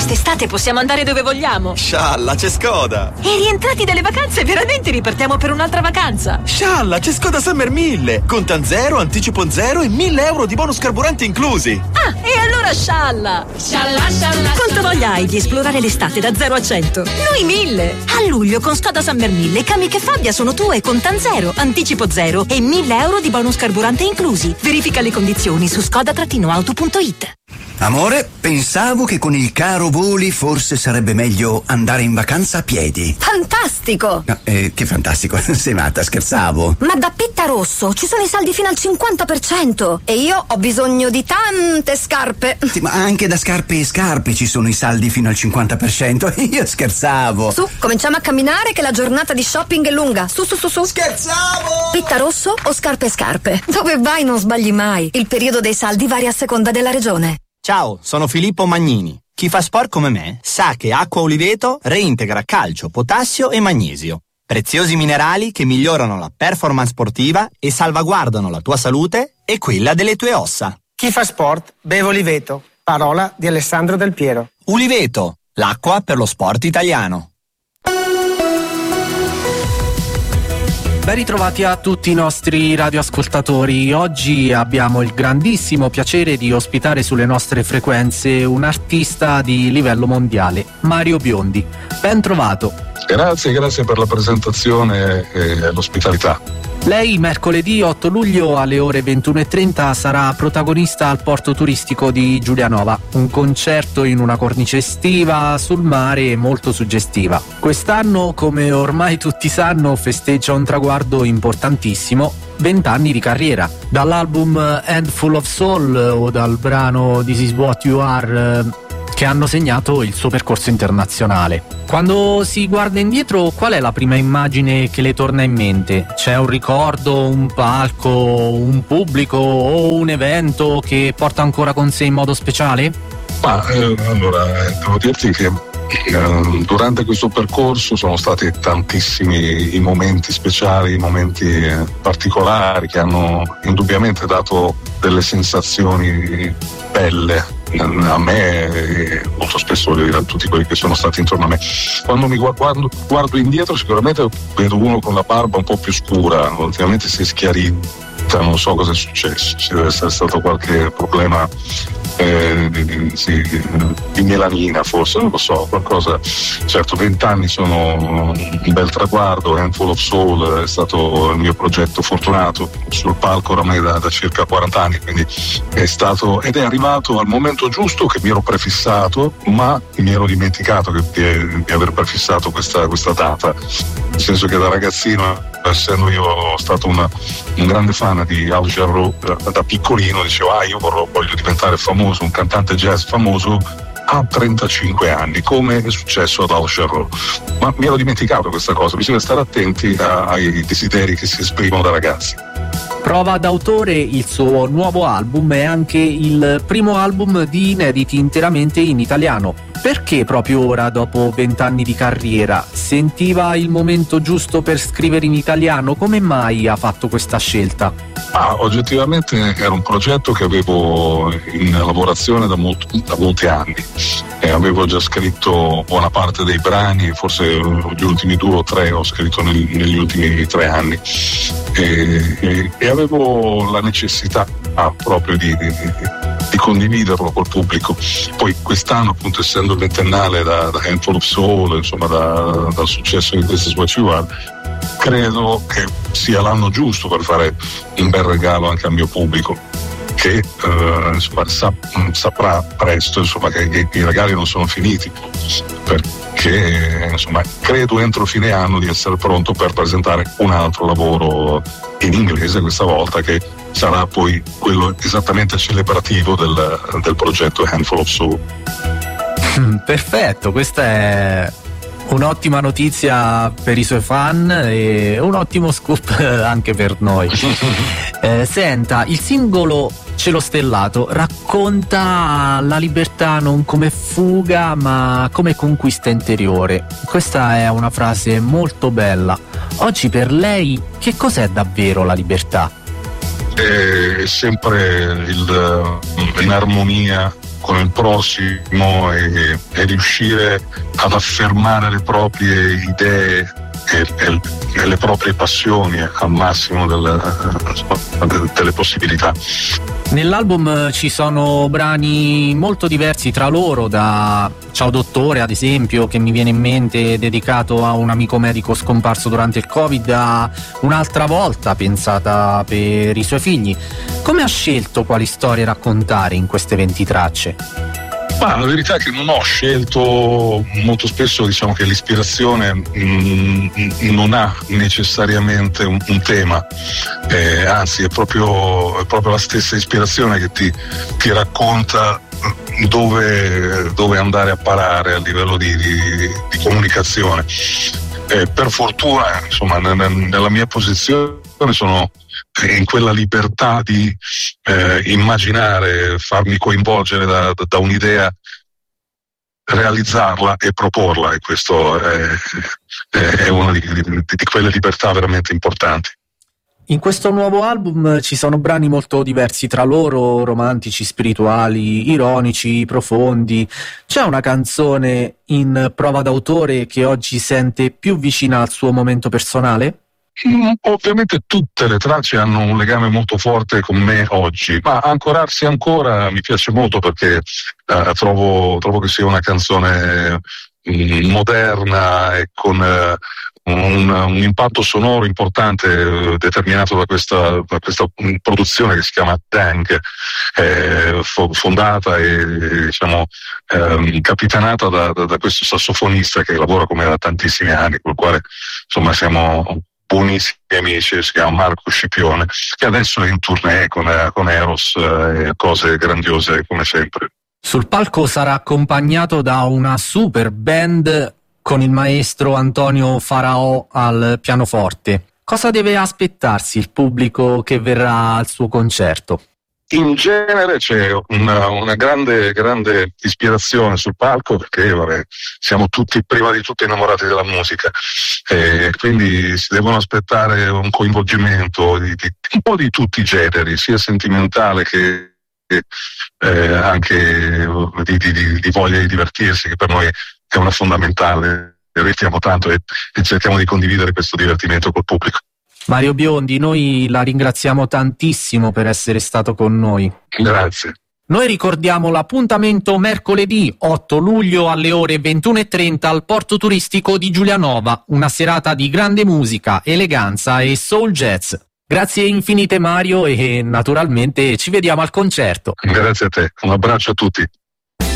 Quest'estate possiamo andare dove vogliamo. Scialla, c'è Skoda. E rientrati dalle vacanze veramente ripartiamo per un'altra vacanza. Scialla, c'è Skoda Summer 1000. Contan zero, anticipo zero e 1.000 euro di bonus carburante inclusi. Ah, e allora scialla. Scialla, scialla. Quanta voglia hai di esplorare l'estate da 0 a 100? Noi 1000. A luglio con Skoda Summer 1000 Kamiq e Fabia sono tue con zero, anticipo zero e 1.000 euro di bonus carburante inclusi. Verifica le condizioni su skoda-auto.it. Amore, pensavo che con il caro voli forse sarebbe meglio andare in vacanza a piedi. Fantastico! No, che fantastico, sei matta, scherzavo. Ma da Pittarosso ci sono i saldi fino al 50% e io ho bisogno di tante scarpe. Sì, ma anche da scarpe e scarpe ci sono i saldi fino al 50%. Io scherzavo. Su, cominciamo a camminare che la giornata di shopping è lunga. Su. Scherzavo! Pittarosso o scarpe e scarpe? Dove vai non sbagli mai. Il periodo dei saldi varia a seconda della regione. Ciao, sono Filippo Magnini. Chi fa sport come me sa che Acqua Oliveto reintegra calcio, potassio e magnesio. Preziosi minerali che migliorano la performance sportiva e salvaguardano la tua salute e quella delle tue ossa. Chi fa sport beve Oliveto. Parola di Alessandro Del Piero. Uliveto, l'acqua per lo sport italiano. Ben ritrovati a tutti i nostri radioascoltatori. Oggi abbiamo il grandissimo piacere di ospitare sulle nostre frequenze un artista di livello mondiale, Mario Biondi. Ben trovato. Grazie per la presentazione e l'ospitalità. Lei mercoledì 8 luglio alle ore 21:30 sarà protagonista al porto turistico di Giulianova, un concerto in una cornice estiva sul mare molto suggestiva. Quest'anno, come ormai tutti sanno, festeggia un traguardo importantissimo: 20 anni di carriera. Dall'album Handful of Soul o dal brano This Is What You Are, che hanno segnato il suo percorso internazionale. Quando si guarda indietro, qual è la prima immagine che le torna in mente? C'è un ricordo, un palco, un pubblico o un evento che porta ancora con sé in modo speciale? Allora, devo dirti che durante questo percorso sono stati tantissimi i momenti speciali, i momenti particolari che hanno indubbiamente dato delle sensazioni belle a me e molto spesso a tutti quelli che sono stati intorno a me. Quando mi guardo indietro, sicuramente vedo uno con la barba un po' più scura, ultimamente si è schiarita, non so cosa è successo, ci deve essere stato qualche problema di melanina, forse, non lo so, qualcosa. Certo, 20 anni sono un bel traguardo. Handful of Soul è stato il mio progetto fortunato sul palco oramai da circa 40 anni, quindi è stato ed è arrivato al momento giusto, che mi ero prefissato, ma mi ero dimenticato di aver prefissato questa data, nel senso che da ragazzino, essendo io stato un grande fan di Al Jarreau da piccolino, dicevo io voglio diventare famoso, un cantante jazz famoso a 35 anni, come è successo ad Al Jarreau. Ma mi ero dimenticato questa cosa, bisogna stare attenti ai desideri che si esprimono da ragazzi. Prova d'autore il suo nuovo album e anche il primo album di inediti interamente in italiano. Perché proprio ora, dopo 20 anni di carriera, sentiva il momento giusto per scrivere in italiano? Come mai ha fatto questa scelta? Oggettivamente era un progetto che avevo in lavorazione da molti anni e avevo già scritto buona parte dei brani, forse gli ultimi 2 o 3 ho scritto negli ultimi 3 anni e avevo la necessità proprio di condividerlo col pubblico. Poi quest'anno, appunto, essendo il ventennale da Handful of Soul, insomma dal successo di This Is What You Are, credo che sia l'anno giusto per fare un bel regalo anche al mio pubblico, che saprà presto, insomma, che i regali non sono finiti, perché insomma credo entro fine anno di essere pronto per presentare un altro lavoro in inglese questa volta, che sarà poi quello esattamente celebrativo del progetto Handful of Soul. Perfetto, questa è un'ottima notizia per i suoi fan e un ottimo scoop anche per noi. Senta, il singolo Cielo Stellato racconta la libertà non come fuga ma come conquista interiore. Questa è una frase molto bella. Oggi per lei che cos'è davvero la libertà? È sempre in armonia con il prossimo e riuscire ad affermare le proprie idee e le proprie passioni al massimo delle possibilità. Nell'album ci sono brani molto diversi tra loro, da Ciao Dottore ad esempio, che mi viene in mente, dedicato a un amico medico scomparso durante il Covid, a Un'altra volta pensata per i suoi figli. Come ha scelto quali storie raccontare in queste 20 tracce? Ma la verità è che non ho scelto, molto spesso diciamo che l'ispirazione non ha necessariamente un tema, anzi è proprio la stessa ispirazione che ti racconta dove andare a parare a livello di comunicazione. Per fortuna, insomma, nella mia posizione sono in quella libertà di immaginare, farmi coinvolgere da un'idea, realizzarla e proporla, e questo è una di quelle libertà veramente importanti. In questo nuovo album ci sono brani molto diversi tra loro, romantici, spirituali, ironici, profondi. C'è una canzone in prova d'autore che oggi sente più vicina al suo momento personale? Ovviamente tutte le tracce hanno un legame molto forte con me oggi, ma Ancorarsi ancora mi piace molto perché trovo che sia una canzone moderna e con un impatto sonoro importante, determinato da questa produzione che si chiama Dang, fondata e diciamo capitanata da questo sassofonista che lavora con me da tantissimi anni, col quale insomma siamo buonissimi amici. Si chiama Marco Scipione, che adesso è in tournée con Eros, cose grandiose come sempre. Sul palco sarà accompagnato da una super band con il maestro Antonio Faraò al pianoforte. Cosa deve aspettarsi il pubblico che verrà al suo concerto? In genere c'è una grande ispirazione sul palco, perché siamo tutti prima di tutto innamorati della musica, e quindi si devono aspettare un coinvolgimento di un po' di tutti i generi, sia sentimentale che anche di voglia di divertirsi, che per noi è una fondamentale. Divertiamo tanto e cerchiamo di condividere questo divertimento col pubblico. Mario Biondi, noi la ringraziamo tantissimo per essere stato con noi. Grazie. Noi ricordiamo l'appuntamento mercoledì 8 luglio alle ore 21:30 al porto turistico di Giulianova, una serata di grande musica, eleganza e soul jazz. Grazie infinite Mario, e naturalmente ci vediamo al concerto. Grazie a te, un abbraccio a tutti.